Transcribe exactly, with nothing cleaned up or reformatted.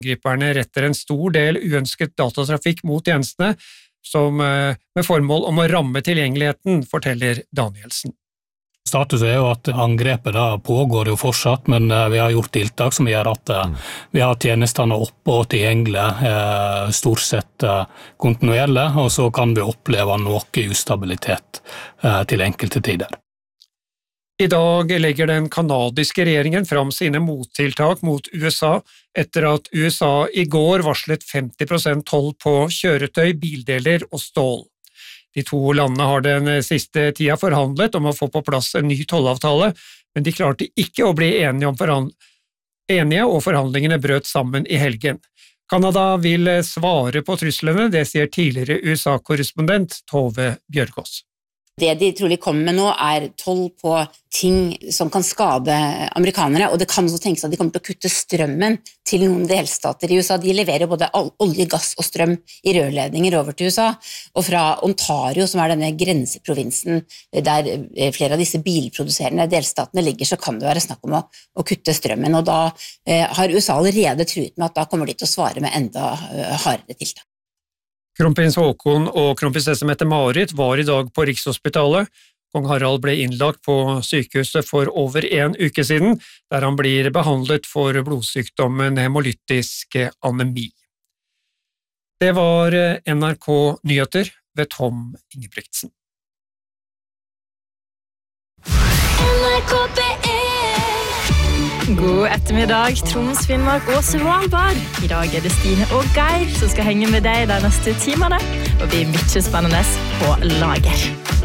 Angriperne retter en stor del uønsket datatrafikk mot tjenestene, som med formål om å ramme tilgjengeligheten, forteller Danielsen. Status er jo at angrepet da pågår jo fortsatt, men vi har gjort tiltak som gjør at vi har tjenestene oppe og tilgjengelige, stort sett kontinuerlig, og så kan vi oppleve noe ustabilitet til enkelte tider. I dag legger den kanadiske regjeringen fram sine mottiltak mot U S A etter at U S A i går varslet femti prosent toll på kjøretøy, bildeler og stål. De to landene har den siste tida forhandlet om å få på plass en ny tollavtale, men de klarte ikke å bli enige, om forhand... enige og forhandlingene brøt sammen i helgen. Kanada vil svare på truslene, det sier tidligere U S A-korrespondent Tove Bjørgaas. Det de trolig kommer med nå er toll på ting som kan skade amerikanere, og det kan også tenkes at de kommer til å kutte strømmen til noen delstater i U S A. De leverer både olje, gass og strøm i rørledninger over til U S A, og fra Ontario, som er denne grenseprovinsen der flere av disse bilproduserende delstatene ligger, så kan det være snakk om å, å kutte strømmen, og da eh, har U S A allerede truet med at da kommer de til å svare med enda uh, hardere tiltak. Kronprins Haakon og kronprinsesse Mette-Marit var i dag på Rikshospitalet. Kong Harald ble innlagt på sykehuset for over en uke siden, der han blir behandlet for blodsykdommen hemolytisk anemi. Det var N R K Nyheter ved Tom Ingebrigtsen. N R K P en God ettermiddag, Troms, Finnmark og Svalbard. I dag er det Stine og Geir som skal henge med deg de neste timene, og blir mye spennende på lager.